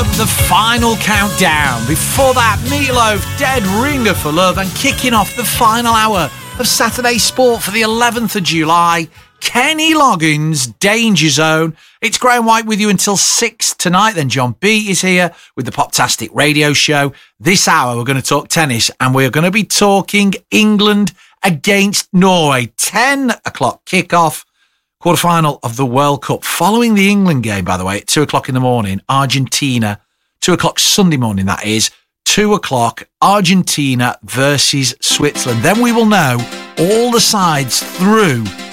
the final countdown. Before that, Meatloaf, Dead Ringer for Love, and kicking off the final hour of Saturday Sport for the 11th of July, Kenny Loggins, Danger Zone. It's Graham White with you until 6 tonight. Then John B is here with the Poptastic Radio Show. This hour, we're going to talk tennis, and we're going to be talking England against Norway. 10 o'clock kickoff. Quarter-final of the World Cup. Following the England game, by the way, at 2 o'clock in the morning, Argentina, 2 o'clock Sunday morning, that is, 2 o'clock, Argentina versus Switzerland. Then we will know all the sides through